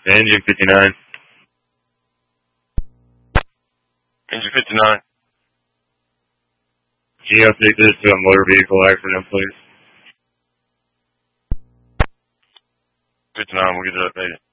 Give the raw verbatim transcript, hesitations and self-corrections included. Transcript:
Engine fifty-nine. Engine fifty-nine. Can you update this to a motor vehicle accident, please? fifty-nine, we'll get it updated.